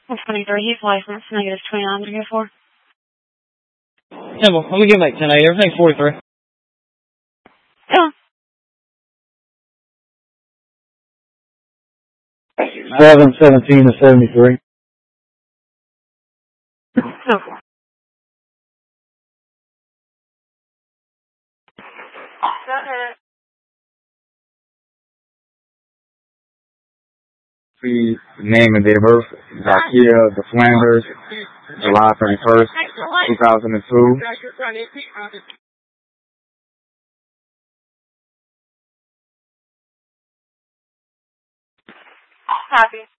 23, he's licensed, negative 29 to go for. Yeah, well, let me give him like 10-8. Everything's 43. Yeah. 1117 to 73. No. Please, name and date of birth. Zakia the Flanders, July 31st, 2002. Happy.